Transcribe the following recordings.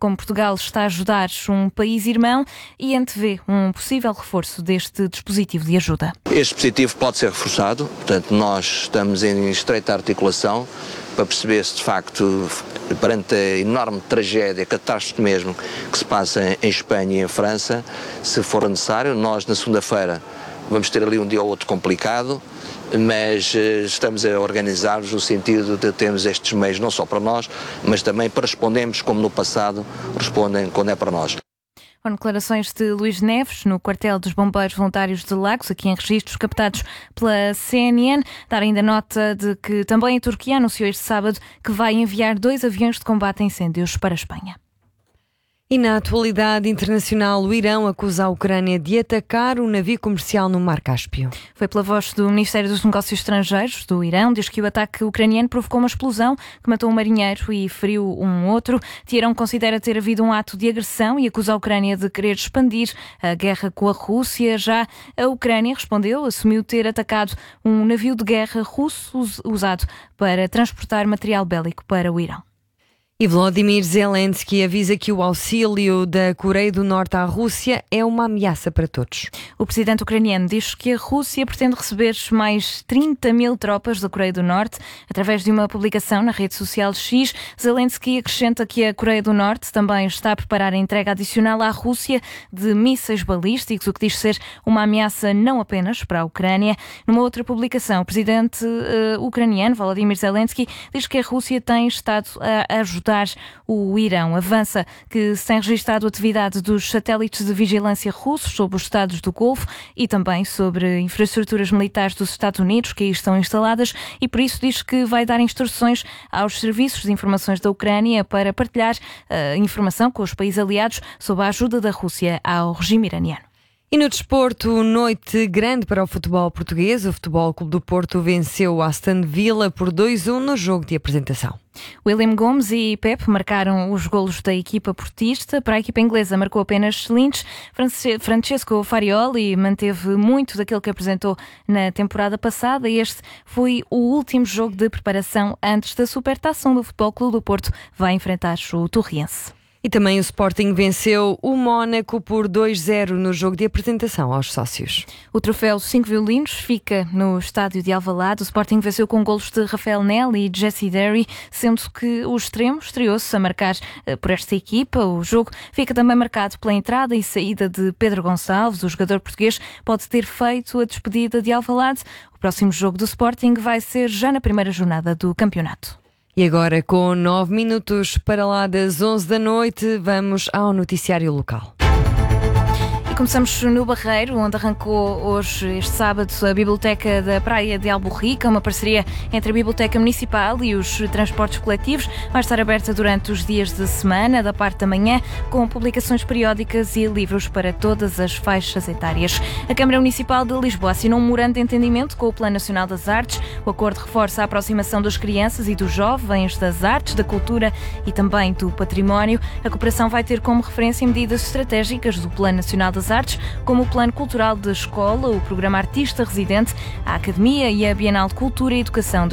como Portugal está a ajudar um país irmão e antevê um possível reforço deste dispositivo de ajuda. Este dispositivo pode ser reforçado, portanto nós estamos em estreita articulação para perceber se de facto, perante a enorme tragédia, catástrofe mesmo, que se passa em Espanha e em França, se for necessário, nós na segunda-feira vamos ter ali um dia ou outro complicado, mas estamos a organizar-nos no sentido de termos estes meios não só para nós, mas também para respondermos como no passado respondem quando é para nós. Com declarações de Luís Neves no quartel dos Bombeiros Voluntários de Lagos, aqui em registros captados pela CNN, dar ainda nota de que também a Turquia anunciou este sábado que vai enviar 2 aviões de combate a incêndios para a Espanha. E na atualidade internacional, o Irão acusa a Ucrânia de atacar um navio comercial no Mar Cáspio. Foi pela voz do Ministério dos Negócios Estrangeiros do Irão, diz que o ataque ucraniano provocou uma explosão que matou um marinheiro e feriu um outro. Teherão considera ter havido um ato de agressão e acusa a Ucrânia de querer expandir a guerra com a Rússia. Já a Ucrânia respondeu, assumiu ter atacado um navio de guerra russo usado para transportar material bélico para o Irão. E Volodymyr Zelensky avisa que o auxílio da Coreia do Norte à Rússia é uma ameaça para todos. O presidente ucraniano diz que a Rússia pretende receber mais 30 mil tropas da Coreia do Norte. Através de uma publicação na rede social X, Zelensky acrescenta que a Coreia do Norte também está a preparar a entrega adicional à Rússia de mísseis balísticos, o que diz ser uma ameaça não apenas para a Ucrânia. Numa outra publicação, o presidente ucraniano, Volodymyr Zelensky, diz que a Rússia tem estado a ajudar o Irão. Avança que se tem registrado a atividade dos satélites de vigilância russos sobre os estados do Golfo e também sobre infraestruturas militares dos Estados Unidos que aí estão instaladas e por isso diz que vai dar instruções aos serviços de informações da Ucrânia para partilhar informação com os países aliados sobre a ajuda da Rússia ao regime iraniano. E no desporto, noite grande para o futebol português. O Futebol Clube do Porto venceu o Aston Villa por 2-1 no jogo de apresentação. William Gomes e Pep marcaram os golos da equipa portista. Para a equipa inglesa marcou apenas Lynch. Francesco Farioli manteve muito daquilo que apresentou na temporada passada. Este foi o último jogo de preparação antes da Supertaça, onde o Futebol Clube do Porto vai enfrentar o Torriense. E também o Sporting venceu o Mónaco por 2-0 no jogo de apresentação aos sócios. O troféu 5 violinos fica no estádio de Alvalade. O Sporting venceu com golos de Rafael Nel e Jesse Derry, sendo que o extremo estreou-se a marcar por esta equipa. O jogo fica também marcado pela entrada e saída de Pedro Gonçalves. O jogador português pode ter feito a despedida de Alvalade. O próximo jogo do Sporting vai ser já na primeira jornada do campeonato. E agora, com 9 minutos para lá das 11 da noite, vamos ao noticiário local. Começamos no Barreiro, onde arrancou hoje, este sábado, a Biblioteca da Praia de Alborrica, uma parceria entre a Biblioteca Municipal e os transportes coletivos. Vai estar aberta durante os dias de semana, da parte da manhã, com publicações periódicas e livros para todas as faixas etárias. A Câmara Municipal de Lisboa assinou um memorando de entendimento com o Plano Nacional das Artes. O acordo reforça a aproximação das crianças e dos jovens das artes, da cultura e também do património. A cooperação vai ter como referência medidas estratégicas do Plano Nacional das Artes, como o Plano Cultural da Escola, o Programa Artista Residente, a Academia e a Bienal de Cultura e Educação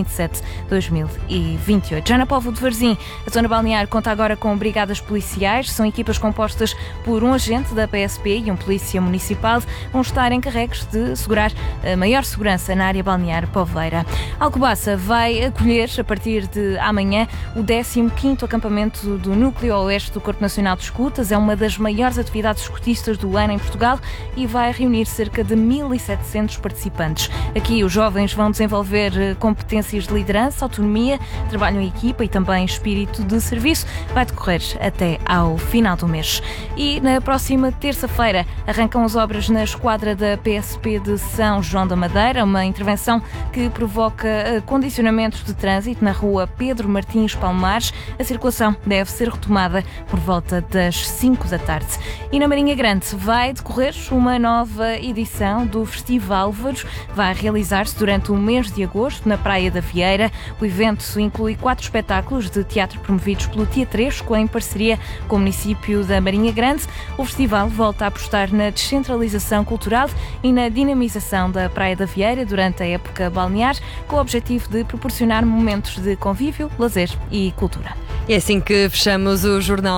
2027-2028. Já na Póvoa de Varzim, a zona balnear conta agora com brigadas policiais. São equipas compostas por um agente da PSP e um polícia municipal. Vão estar encarregues de assegurar a maior segurança na área balnear povoeira. Alcobaça vai acolher, a partir de amanhã, o 15º acampamento do Núcleo Oeste do Corpo Nacional de Escutas. É uma das maiores atividades escutistas do ano em Portugal e vai reunir cerca de 1.700 participantes. Aqui os jovens vão desenvolver competências de liderança, autonomia, trabalho em equipa e também espírito de serviço. Vai decorrer até ao final do mês. E na próxima terça-feira arrancam as obras na esquadra da PSP de São João da Madeira, uma intervenção que provoca condicionamentos de trânsito na rua Pedro Martins Palmares. A circulação deve ser retomada por volta das 5 da tarde. E na Marinha Grande vai decorrer uma nova edição do Festival Álvaros. Vai realizar-se durante o mês de agosto na Praia da Vieira. O evento inclui 4 espetáculos de teatro promovidos pelo Teatresco em parceria com o município da Marinha Grande. O festival volta a apostar na descentralização cultural e na dinamização da Praia da Vieira durante a época balnear, com o objetivo de proporcionar momentos de convívio, lazer e cultura. É assim que fechamos o Jornal